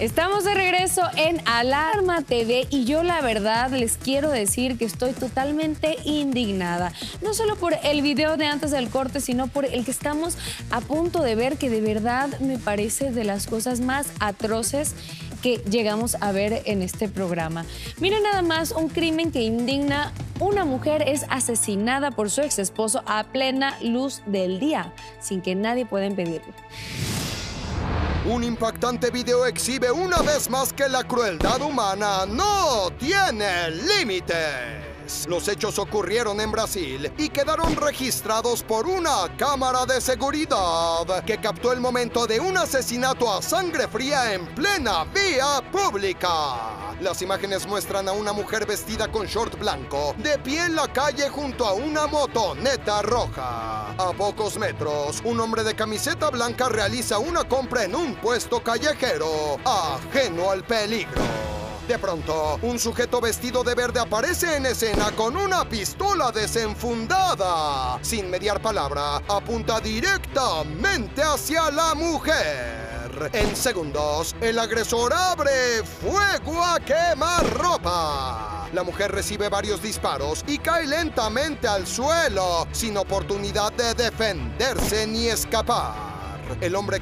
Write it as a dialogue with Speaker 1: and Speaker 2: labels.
Speaker 1: Estamos de regreso en Alarma TV y yo la verdad les quiero decir que estoy totalmente indignada. No solo por el video de antes del corte, sino por el que estamos a punto de ver, que de verdad me parece de las cosas más atroces que llegamos a ver en este programa. Miren nada más, un crimen que indigna. Una mujer es asesinada por su ex esposo a plena luz del día, sin que nadie pueda impedirlo.
Speaker 2: Un impactante video exhibe una vez más que la crueldad humana no tiene límites. Los hechos ocurrieron en Brasil y quedaron registrados por una cámara de seguridad que captó el momento de un asesinato a sangre fría en plena vía pública. Las imágenes muestran a una mujer vestida con short blanco, de pie en la calle junto a una motoneta roja. A pocos metros, un hombre de camiseta blanca realiza una compra en un puesto callejero, ajeno al peligro. De pronto, un sujeto vestido de verde aparece en escena con una pistola desenfundada. Sin mediar palabra, apunta directamente hacia la mujer. En segundos, el agresor abre fuego a quemarropa. La mujer recibe varios disparos y cae lentamente al suelo, sin oportunidad de defenderse ni escapar. El hombre